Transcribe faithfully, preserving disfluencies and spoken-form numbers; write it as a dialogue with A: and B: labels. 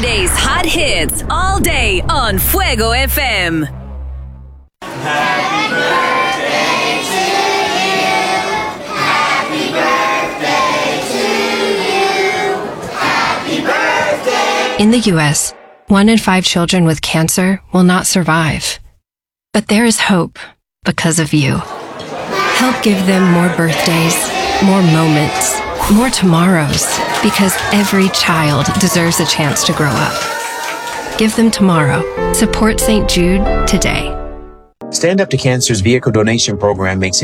A: Today's hot hits all day on Fuego F M.
B: Happy birthday to you. Happy birthday to you. Happy birthday.
C: In the U S, one in five children with cancer will not survive. But there is hope because of you. Help give them more birthdays, more moments, more tomorrows, because every child deserves a chance to grow up. Give them tomorrow. Support Saint Jude today.
D: Stand Up to Cancer's vehicle donation program makes